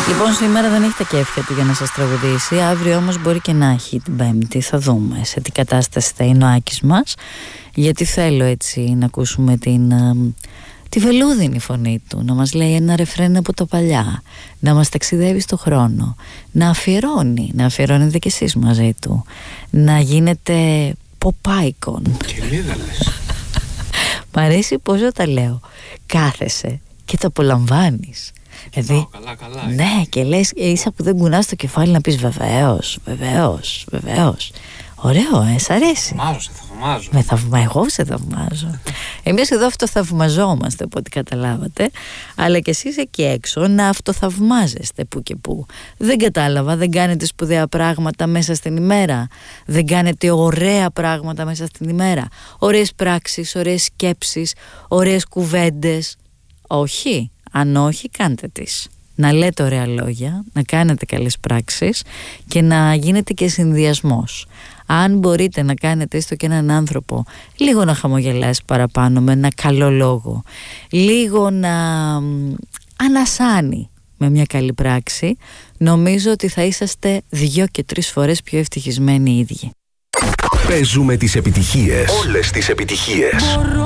Λοιπόν, σήμερα δεν έχει τα κέφια του για να σας τραγουδήσει. Αύριο όμως μπορεί και να έχει, την Πέμπτη. Θα δούμε σε τι κατάσταση θα είναι ο Άκης μας. Γιατί θέλω έτσι να ακούσουμε τη βελούδινη φωνή του. Να μας λέει ένα ρεφρέν από τα παλιά. Να μας ταξιδεύει στο χρόνο. Να αφιερώνετε κι εσείς μαζί του. Να γίνεται ποπάικον. Κελίδα λες. Μ' αρέσει πόσο τα λέω. Κάθεσαι και το απολαμβάνεις. Δηλαδή, καλά. Ναι, και λες ίσα που δεν κουνάς το κεφάλι να πεις βεβαίως. Ωραίο, σ' αρέσει. Σε θαυμάζω. Εγώ σε θαυμάζω. Εμείς εδώ αυτοθαυμαζόμαστε, από ό,τι καταλάβατε. Αλλά και εσείς εκεί έξω να αυτοθαυμάζεστε που και που. Δεν κατάλαβα, δεν κάνετε σπουδαία πράγματα μέσα στην ημέρα. Δεν κάνετε ωραία πράγματα μέσα στην ημέρα. Ωραίες πράξεις, ωραίες σκέψεις, ωραίες κουβέντες. Όχι. Αν όχι, κάντε τις. Να λέτε ωραία λόγια, να κάνετε καλές πράξεις και να γίνετε και συνδυασμός. Αν μπορείτε να κάνετε έστω και έναν άνθρωπο λίγο να χαμογελάσει παραπάνω με ένα καλό λόγο, λίγο να ανασάνει με μια καλή πράξη, νομίζω ότι θα είσαστε 2 και 3 φορές πιο ευτυχισμένοι οι ίδιοι. Παίζουμε τις επιτυχίες. Όλες τις επιτυχίες.